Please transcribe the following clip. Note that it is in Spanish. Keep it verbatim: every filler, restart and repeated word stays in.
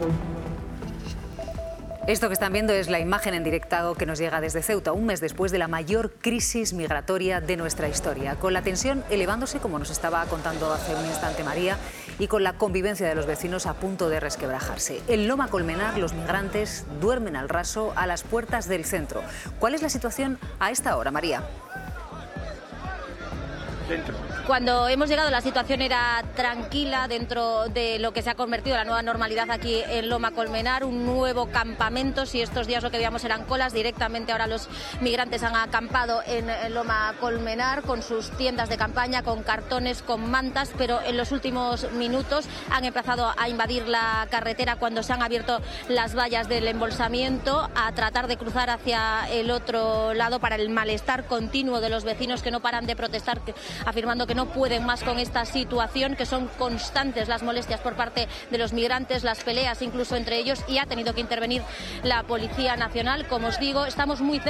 Esto que están viendo es la imagen en directo que nos llega desde Ceuta, un mes después de la mayor crisis migratoria de nuestra historia, con la tensión elevándose, como nos estaba contando hace un instante María, y con la convivencia de los vecinos a punto de resquebrajarse. En Loma Colmenar, los migrantes duermen al raso a las puertas del centro. ¿Cuál es la situación a esta hora, María? Cuando hemos llegado la situación era tranquila dentro de lo que se ha convertido la nueva normalidad aquí en Loma Colmenar, un nuevo campamento. Si estos días lo que veíamos eran colas, directamente ahora los migrantes han acampado en Loma Colmenar con sus tiendas de campaña, con cartones, con mantas, pero en los últimos minutos han empezado a invadir la carretera cuando se han abierto las vallas del embolsamiento, a tratar de cruzar hacia el otro lado para el malestar continuo de los vecinos que no paran de protestar, afirmando que no pueden más con esta situación, que son constantes las molestias por parte de los migrantes, las peleas incluso entre ellos, y ha tenido que intervenir la Policía Nacional. Como os digo, estamos muy cerca